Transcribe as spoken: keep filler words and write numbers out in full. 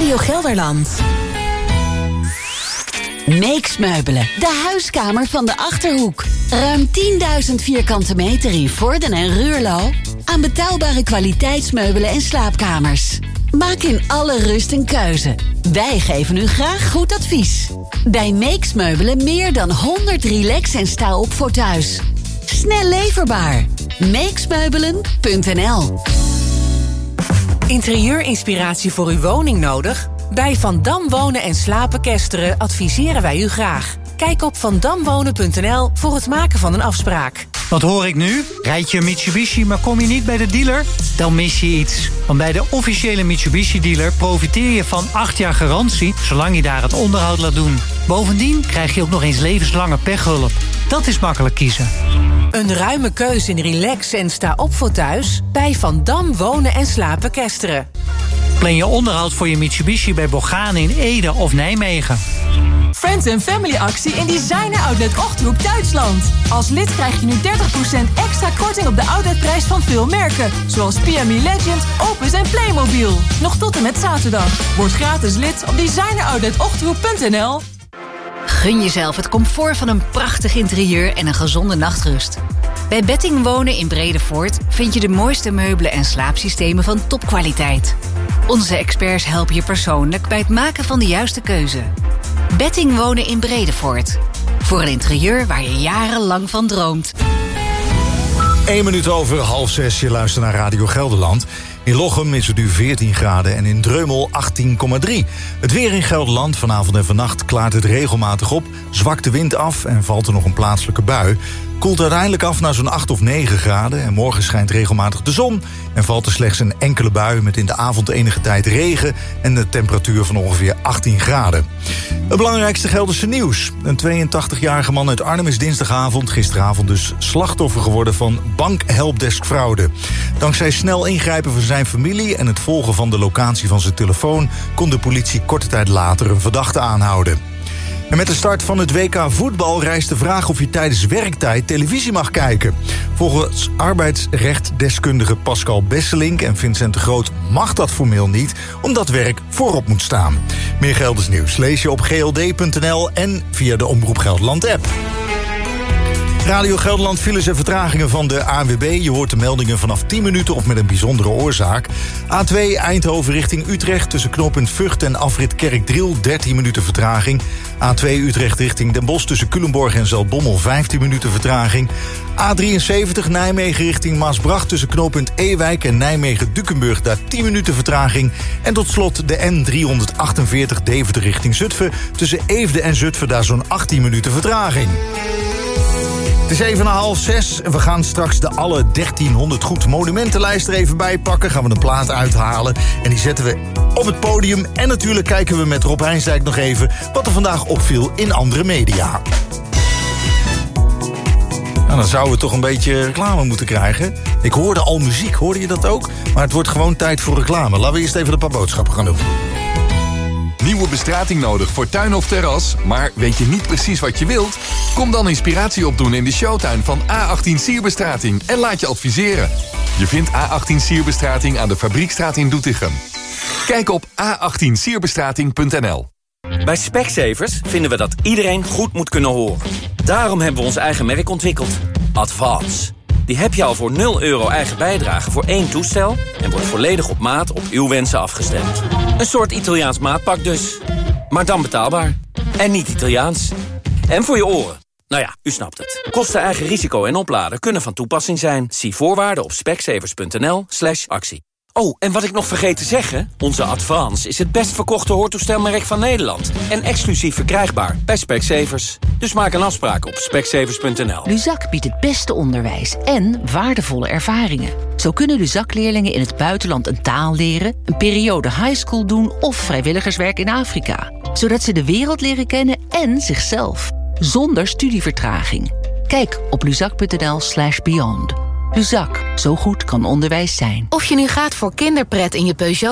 Radio Gelderland. Meeks Meubelen, de huiskamer van de Achterhoek. Ruim tienduizend vierkante meter in Vorden en Ruurlo. Aan betaalbare kwaliteitsmeubelen en slaapkamers. Maak in alle rust een keuze. Wij geven u graag goed advies. Bij Meeks Meubelen meer dan honderd relax- en sta-op voor thuis. Snel leverbaar. meeksmeubelen punt n l. Interieurinspiratie voor uw woning nodig? Bij Van Dam Wonen en Slapen Kesteren adviseren wij u graag. Kijk op vandamwonen punt n l voor het maken van een afspraak. Wat hoor ik nu? Rijd je een Mitsubishi, maar kom je niet bij de dealer? Dan mis je iets. Want bij de officiële Mitsubishi-dealer profiteer je van acht jaar garantie, zolang je daar het onderhoud laat doen. Bovendien krijg je ook nog eens levenslange pechhulp. Dat is makkelijk kiezen. Een ruime keus in relax en sta-op voor thuis bij Van Dam Wonen en Slapen Kesteren. Plan je onderhoud voor je Mitsubishi bij Borgane in Ede of Nijmegen. Friends and Family actie in Designer Outlet Ochthoek, Duitsland. Als lid krijg je nu dertig procent extra korting op de outletprijs van veel merken. Zoals P M E Legend, Opus en Playmobil. Nog tot en met zaterdag. Word gratis lid op designer outlet ochthoek punt n l. Gun jezelf het comfort van een prachtig interieur en een gezonde nachtrust. Bij Betting Wonen in Bredevoort vind je de mooiste meubelen en slaapsystemen van topkwaliteit. Onze experts helpen je persoonlijk bij het maken van de juiste keuze. Betting Wonen in Bredevoort. Voor een interieur waar je jarenlang van droomt. Eén minuut over half zes, je luistert naar Radio Gelderland. In Lochem is het nu veertien graden en in Dreumel achttien komma drie. Het weer in Gelderland, vanavond en vannacht klaart het regelmatig op. Zwakt de wind af en valt er nog een plaatselijke bui. Koelt uiteindelijk af naar zo'n acht of negen graden. En morgen schijnt regelmatig de zon. En valt er slechts een enkele bui met in de avond enige tijd regen. En de temperatuur van ongeveer achttien graden. Het belangrijkste Gelderse nieuws. Een tweeëntachtigjarige man uit Arnhem is dinsdagavond, gisteravond dus, slachtoffer geworden van bankhelpdeskfraude. Dankzij snel ingrijpen van zijn familie en het volgen van de locatie van zijn telefoon kon de politie korte tijd later een verdachte aanhouden. En met de start van het W K voetbal rijst de vraag of je tijdens werktijd televisie mag kijken. Volgens arbeidsrechtdeskundige Pascal Besselink en Vincent de Groot mag dat formeel niet, omdat werk voorop moet staan. Meer Gelders nieuws lees je op g l d punt n l en via de Omroep Gelderland app. Radio Gelderland, files en vertragingen van de A N W B. Je hoort de meldingen vanaf tien minuten of met een bijzondere oorzaak. A twee Eindhoven richting Utrecht tussen knooppunt Vught en afrit Kerkdriel, dertien minuten vertraging. A twee Utrecht richting Den Bosch tussen Culemborg en Zaltbommel, vijftien minuten vertraging. A drieënzeventig Nijmegen richting Maasbracht tussen knooppunt Ewijk en Nijmegen-Dukenburg, daar tien minuten vertraging. En tot slot de N driehonderdachtenveertig Deventer richting Zutphen tussen Eefde en Zutphen, daar zo'n achttien minuten vertraging. Het is even na half zes en we gaan straks de alle dertienhonderd goed monumentenlijst er even bij pakken. Gaan we een plaat uithalen en die zetten we op het podium. En natuurlijk kijken we met Rob Heinsdijk nog even wat er vandaag opviel in andere media. Nou, dan zouden we toch een beetje reclame moeten krijgen. Ik hoorde al muziek, hoorde je dat ook? Maar het wordt gewoon tijd voor reclame. Laten we eerst even een paar boodschappen gaan doen. Nieuwe bestrating nodig voor tuin of terras, maar weet je niet precies wat je wilt? Kom dan inspiratie opdoen in de showtuin van A achttien Sierbestrating en laat je adviseren. Je vindt A achttien Sierbestrating aan de Fabriekstraat in Doetinchem. Kijk op a achttien sierbestrating punt n l. Bij Specsavers vinden we dat iedereen goed moet kunnen horen. Daarom hebben we ons eigen merk ontwikkeld. Advance. Die heb je al voor nul euro eigen bijdrage voor één toestel en wordt volledig op maat op uw wensen afgestemd. Een soort Italiaans maatpak dus. Maar dan betaalbaar. En niet Italiaans. En voor je oren. Nou ja, u snapt het. Kosten, eigen risico en opladen kunnen van toepassing zijn. Zie voorwaarden op specsavers punt n l slash actie. Oh, en wat ik nog vergeet te zeggen, onze Advance is het best verkochte hoortoestelmerk van Nederland. En exclusief verkrijgbaar bij Specsavers. Dus maak een afspraak op specsavers punt n l. Luzak biedt het beste onderwijs en waardevolle ervaringen. Zo kunnen Luzak-leerlingen in het buitenland een taal leren, een periode highschool doen of vrijwilligerswerk in Afrika. Zodat ze de wereld leren kennen en zichzelf. Zonder studievertraging. Kijk op luzak punt n l slash beyond. Luzak, zo goed kan onderwijs zijn. Of je nu gaat voor kinderpret in je Peugeot